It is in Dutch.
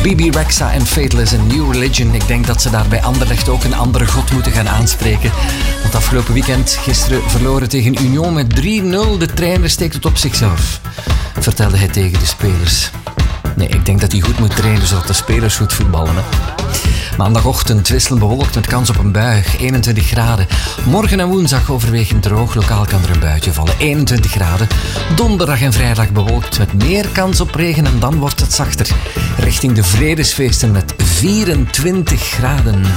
Bibi Rexha en Faithless en New Religion. Ik denk dat ze daar bij Anderlecht ook een andere god moeten gaan aanspreken. Want afgelopen weekend, gisteren, verloren tegen Union met 3-0. De trainer steekt het op zichzelf, vertelde hij tegen de spelers. Nee, ik denk dat hij goed moet trainen zodat de spelers goed voetballen. Hè? Maandagochtend wisselend bewolkt met kans op een bui, 21 graden. Morgen en woensdag overwegend droog, lokaal kan er een buitje vallen, 21 graden. Donderdag en vrijdag bewolkt met meer kans op regen en dan wordt het zachter. Richting de vredesfeesten met 24 graden.